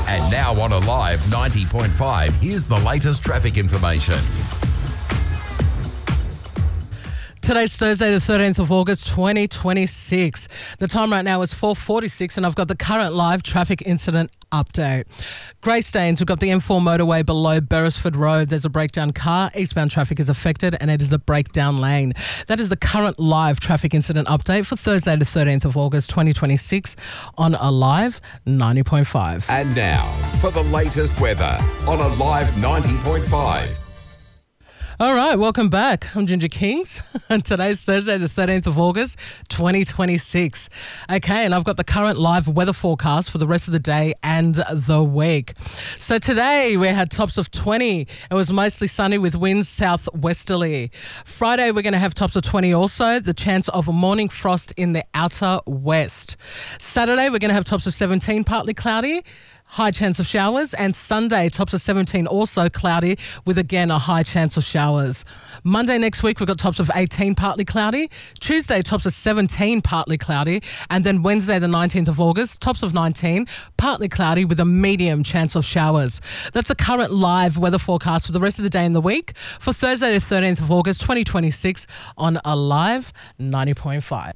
And now on Alive 90.5, here's the latest traffic information. Today's Thursday, the 13th of August, 2026. The time right now is 4:46 and I've got the current live traffic incident update. Greystanes, we've got the M4 motorway below Beresford Road. There's a breakdown car. Eastbound traffic is affected and it is the breakdown lane. That is the current live traffic incident update for Thursday, the 13th of August, 2026 on Alive 90.5. And now for the latest weather on Alive 90.5. All right, welcome back. I'm Ginger Kings, and today's Thursday, the 13th of August, 2026. Okay, and I've got the current live weather forecast for the rest of the day and the week. So today we had tops of 20. It was mostly sunny with winds southwesterly. Friday we're going to have tops of 20 also, the chance of a morning frost in the outer west. Saturday we're going to have tops of 17, partly cloudy. High chance of showers, and Sunday tops of 17 also cloudy with again a high chance of showers. Monday next week we've got tops of 18 partly cloudy, Tuesday tops of 17 partly cloudy, and then Wednesday the 19th of August tops of 19 partly cloudy with a medium chance of showers. That's the current live weather forecast for the rest of the day and the week for Thursday the 13th of August 2026 on Alive 90.5.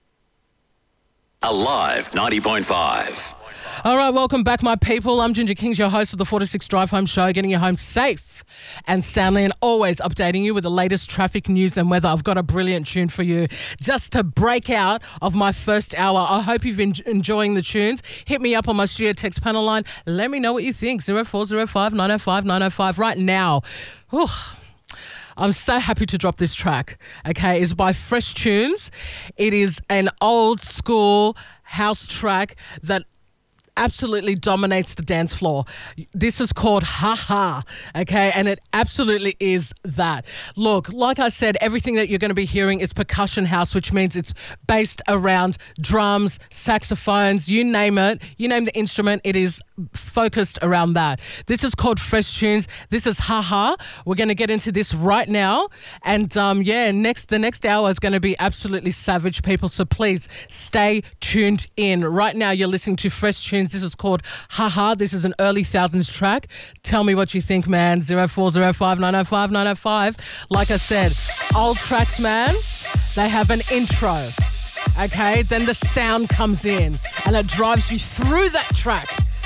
Alive 90.5. All right, welcome back, my people. I'm Ginger Kings, your host of the 4-6 Drive Home Show, getting you home safe and soundly and always updating you with the latest traffic news and weather. I've got a brilliant tune for you just to break out of my first hour. I hope you've been enjoying the tunes. Hit me up on my studio text panel line. Let me know what you think. 0405 905 905 right now. Whew. I'm so happy to drop this track, okay? It's by Fresh Tunes. It is an old school house track that absolutely dominates the dance floor. This is called Ha Ha, okay? And it absolutely is that. Look, like I said, everything that you're going to be hearing is percussion house, which means it's based around drums, saxophones, you name it. You name the instrument, it is focused around that. This is called Fresh Tunes. This is Ha Ha. We're going to get into this right now. And the next hour is going to be absolutely savage, people. So please stay tuned in. Right now you're listening to Fresh Tunes. This is called Ha Ha. This is an early thousands track. Tell me what you think, man. 0405 905 905. Like I said, old tracks, man, they have an intro. Okay, then the sound comes in and it drives you through that track.